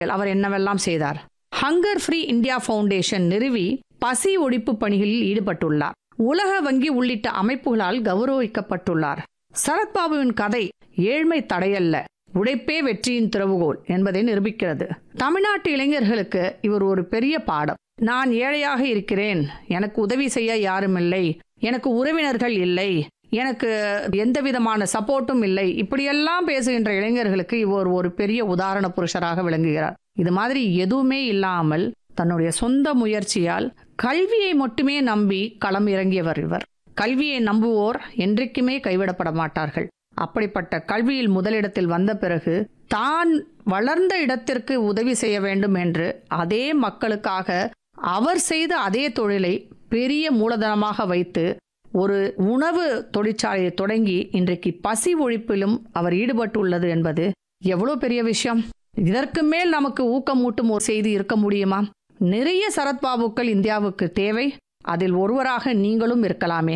அவர் என்னவெல்லாம் செய்தார்? Hunger free India foundation நிறுவி பசி ஒழிப்பு பணிகளில் ஈடுபட்டுள்ளார். உலக வங்கி உள்ளிட்ட அமைப்புகளால் கௌரவிக்கப்பட்டுள்ளார். சரத்பாபுவின் கதை ஏழ்மை தடையல்ல, உழைப்பே வெற்றியின் திறவுகோல் என்பதை நிரூபிக்கிறது. தமிழ்நாட்டு இளைஞர்களுக்கு இவர் ஒரு பெரிய பாடம். நான் ஏழையாக இருக்கிறேன், எனக்கு உதவி செய்ய யாரும் இல்லை, எனக்கு உறவினர்கள் இல்லை, எனக்கு எந்த விதமான சப்போர்ட்டும் இல்லை, இப்படியெல்லாம் பேசுகின்ற இளைஞர்களுக்கு இவர் ஒரு பெரிய உதாரண புருஷராக விளங்குகிறார். இது மாதிரி எதுவுமே இல்லாமல் தன்னுடைய சொந்த முயற்சியால் கல்வியை மட்டுமே நம்பி களம் இறங்கியவர் இவர். கல்வியை நம்புவோர் என்றைக்குமே கைவிடப்பட மாட்டார்கள். அப்படிப்பட்ட கல்வியில் முதலிடத்தில் வந்த பிறகு தான் வளர்ந்த இடத்திற்கு உதவி செய்ய வேண்டும் என்று அதே மக்களுக்காக அவர் செய்த அதே தொழிலை பெரிய மூலதனமாக வைத்து ஒரு உணவு தொழிற்சாலையை தொடங்கி இன்றைக்கு பசி ஒழிப்பிலும் அவர் ஈடுபட்டுள்ளது என்பது எவ்வளவு பெரிய விஷயம். இதற்கு மேல் நமக்கு ஊக்கமூட்டும் ஒரு செய்தி இருக்க முடியுமா? நிறைய சரத்பாபுக்கள் இந்தியாவுக்கு தேவை. அதில் ஒருவராக நீங்களும் இருக்கலாமே.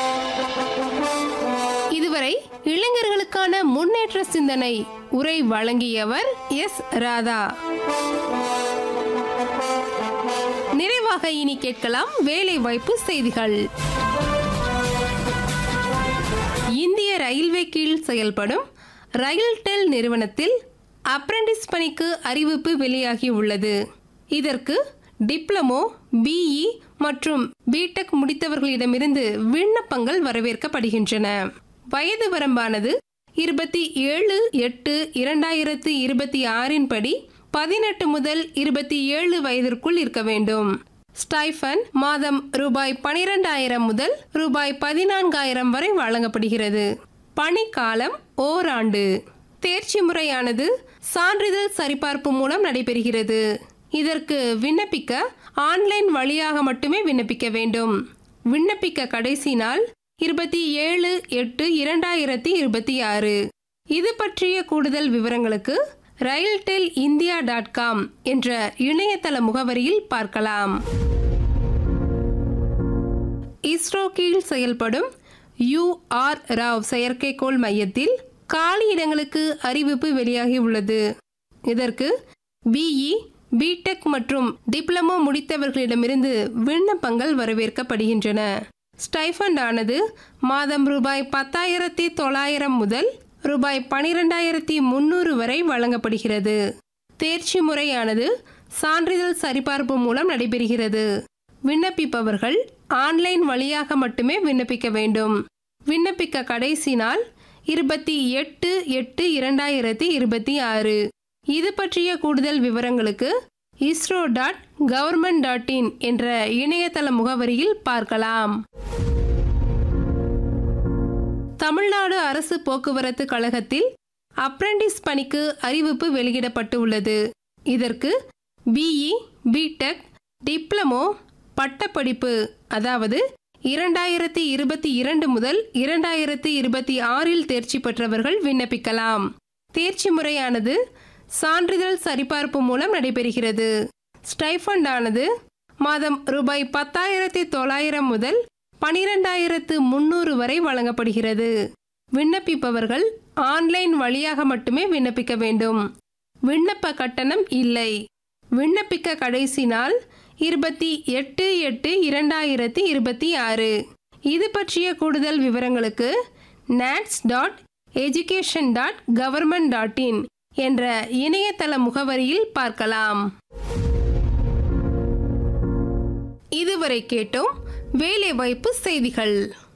இதுவரை இளைஞர்களுக்கான முன்னேற்ற சிந்தனை உரை வழங்கியவர் எஸ். ராதா. நிறைவாக இனி கேட்கலாம் வேலை வாய்ப்பு செய்திகள். இந்திய ரயில்வே கீழ் செயல்படும் ரயில்டெல் நிறுவனத்தில் அப்ரெண்டிஸ் பணிக்கு அறிவிப்பு வெளியாகி உள்ளது. இதற்கு டிப்ளமோ, பிஇ மற்றும் பிடெக் முடித்தவர்களிடமிருந்து விண்ணப்பங்கள் வரவேற்கப்படுகின்றன. வயது வரம்பானது 27/8/2026 படி 18 முதல் 27 வயதிற்குள் இருக்க வேண்டும். ஸ்டைஃபன் மாதம் ரூபாய் 12,000 முதல் ரூபாய் 14,000 வரை வழங்கப்படுகிறது. பணிக்காலம் ஓராண்டு. தேர்ச்சி முறையானது சான்றிதழ் சரிபார்ப்பு மூலம் நடைபெறுகிறது. இதற்கு விண்ணப்பிக்க ஆன்லைன் வழியாக மட்டுமே விண்ணப்பிக்க வேண்டும். விண்ணப்பிக்க கடைசி நாள் 27/8/2026. இது பற்றிய கூடுதல் விவரங்களுக்கு railtelindia.com என்ற இணையதள முகவரியில் பார்க்கலாம். இஸ்ரோ கீழ் செயல்படும் UR ராவ் செயற்கைக்கோள் மையத்தில் காலியிடங்களுக்கு அறிவிப்பு வெளியாகி உள்ளது. இதற்கு பிஇ, பிடெக் மற்றும் டிப்ளமோ முடித்தவர்களிடமிருந்து விண்ணப்பங்கள் வரவேற்கப்படுகின்றன. ஸ்டைஃபண்ட் ஆனது மாதம் ரூபாய் 10,900 முதல் ரூபாய் 12,300 வரை வழங்கப்படுகிறது. தேர்ச்சி முறையானது சான்றிதழ் சரிபார்ப்பு மூலம் நடைபெறுகிறது. விண்ணப்பிப்பவர்கள் ஆன்லைன் வழியாக மட்டுமே விண்ணப்பிக்க வேண்டும். விண்ணப்பிக்க கடைசி நாள் 28/8/2026. இது பற்றிய கூடுதல் விவரங்களுக்கு isro.government.in என்ற இணையதள முகவரியில் பார்க்கலாம். தமிழ்நாடு அரசு போக்குவரத்து கழகத்தில் அப்ரெண்டிஸ் பணிக்கு அறிவிப்பு வெளியிடப்பட்டு உள்ளது. இதற்கு பிஇ, பிடெக், டிப்ளமோ, பட்டப்படிப்பு அதாவது 2022 முதல் 2026 தேர்ச்சி பெற்றவர்கள் விண்ணப்பிக்கலாம். தேர்ச்சி முறையானது சான்றிதழ் சரிபார்ப்பு மூலம் நடைபெறுகிறது. ஸ்டைஃபண்ட் ஆனது மாதம் ரூபாய் 10,900 முதல் 12,300 வரை வழங்கப்படுகிறது. விண்ணப்பிப்பவர்கள் ஆன்லைன் வழியாக மட்டுமே விண்ணப்பிக்க வேண்டும். விண்ணப்ப கட்டணம் இல்லை. விண்ணப்பிக்க கடைசி நாள் 28/8/2026. இது பற்றிய கூடுதல் விவரங்களுக்கு nats.education.government.in என்ற இணையதள முகவரியில் பார்க்கலாம். இதுவரை கேட்டோம் வேலைவாய்ப்பு செய்திகள்.